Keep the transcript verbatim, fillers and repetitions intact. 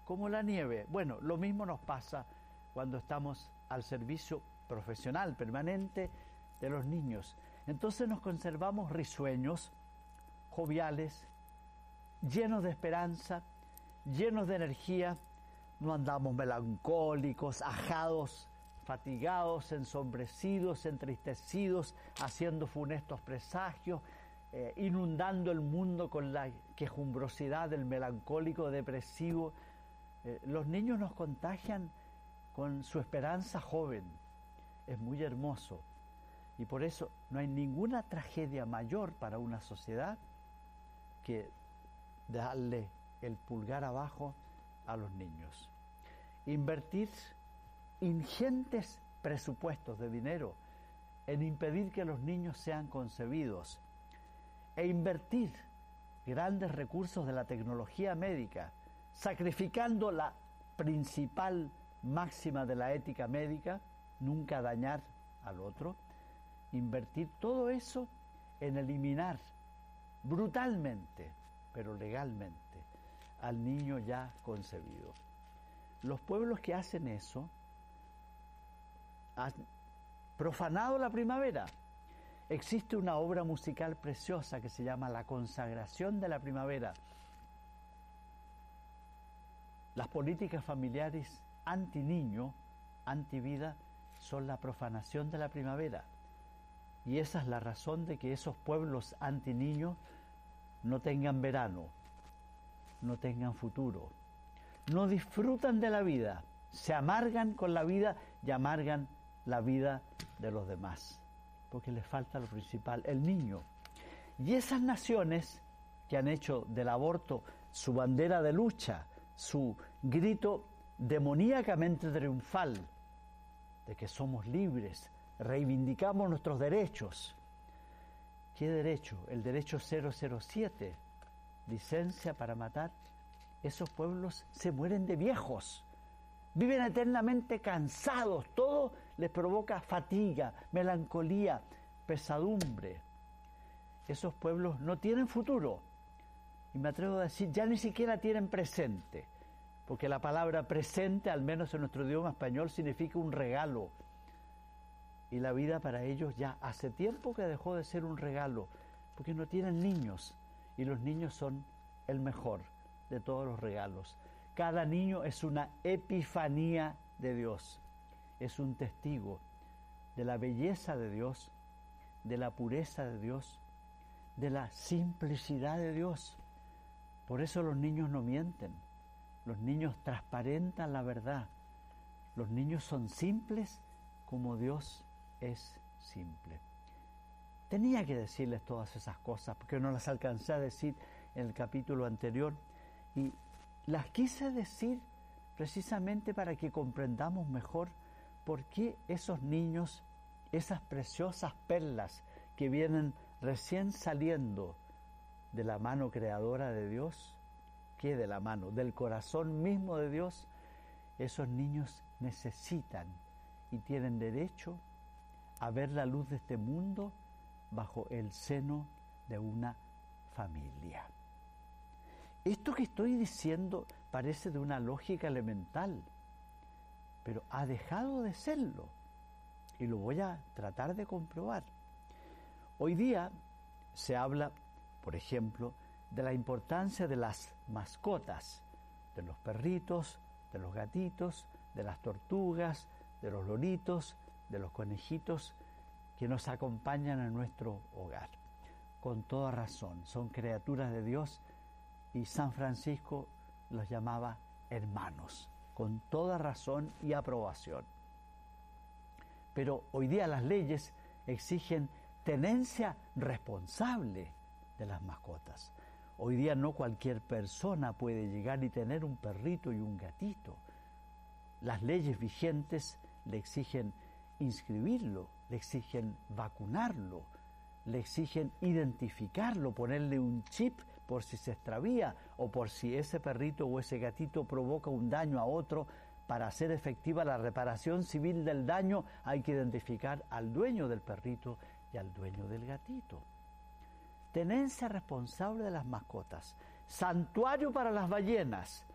como la nieve. Bueno, lo mismo nos pasa cuando estamos al servicio profesional permanente de los niños. Entonces nos conservamos risueños, joviales, llenos de esperanza, llenos de energía, no andamos melancólicos, ajados, fatigados, ensombrecidos, entristecidos, haciendo funestos presagios, eh, inundando el mundo con la quejumbrosidad del melancólico depresivo. Eh, los niños nos contagian con su esperanza joven. Es muy hermoso. Y por eso no hay ninguna tragedia mayor para una sociedad que darle el pulgar abajo a los niños. Invertir ingentes presupuestos de dinero en impedir que los niños sean concebidos e invertir grandes recursos de la tecnología médica, sacrificando la principal máxima de la ética médica, nunca dañar al otro, invertir todo eso en eliminar brutalmente, pero legalmente, al niño ya concebido. Los pueblos que hacen eso han profanado la primavera. Existe una obra musical preciosa que se llama La consagración de la primavera. Las políticas familiares anti-niño, anti-vida, son la profanación de la primavera. Y esa es la razón de que esos pueblos anti-niños no tengan verano, no tengan futuro, no disfrutan de la vida, se amargan con la vida y amargan la vida de los demás, porque les falta lo principal, el niño. Y esas naciones que han hecho del aborto su bandera de lucha, su grito demoníacamente triunfal, de que somos libres, reivindicamos nuestros derechos. ¿Qué derecho? El derecho cero cero siete, licencia para matar. Esos pueblos se mueren de viejos, viven eternamente cansados, todo les provoca fatiga, melancolía, pesadumbre. Esos pueblos no tienen futuro, y me atrevo a decir, ya ni siquiera tienen presente, porque la palabra presente, al menos en nuestro idioma español, significa un regalo, y la vida para ellos ya hace tiempo que dejó de ser un regalo, porque no tienen niños, y los niños son el mejor de todos los regalos. Cada niño es una epifanía de Dios, es un testigo de la belleza de Dios, de la pureza de Dios, de la simplicidad de Dios. Por eso los niños no mienten, los niños transparentan la verdad, los niños son simples como Dios es simple. Tenía que decirles todas esas cosas porque no las alcancé a decir en el capítulo anterior, y las quise decir precisamente para que comprendamos mejor por qué esos niños, esas preciosas perlas que vienen recién saliendo de la mano creadora de Dios, que de la mano, del corazón mismo de Dios, esos niños necesitan y tienen derecho a ver la luz de este mundo bajo el seno de una familia. Esto que estoy diciendo parece de una lógica elemental, pero ha dejado de serlo, y lo voy a tratar de comprobar. Hoy día se habla, por ejemplo, de la importancia de las mascotas, de los perritos, de los gatitos, de las tortugas, de los loritos, de los conejitos que nos acompañan en nuestro hogar. Con toda razón, son criaturas de Dios, y San Francisco los llamaba hermanos, con toda razón y aprobación. Pero hoy día las leyes exigen tenencia responsable de las mascotas. Hoy día no cualquier persona puede llegar y tener un perrito y un gatito. Las leyes vigentes le exigen inscribirlo, le exigen vacunarlo, le exigen identificarlo, ponerle un chip por si se extravía o por si ese perrito o ese gatito provoca un daño a otro. Para hacer efectiva la reparación civil del daño hay que identificar al dueño del perrito y al dueño del gatito. Tenencia responsable de las mascotas, santuario para las ballenas,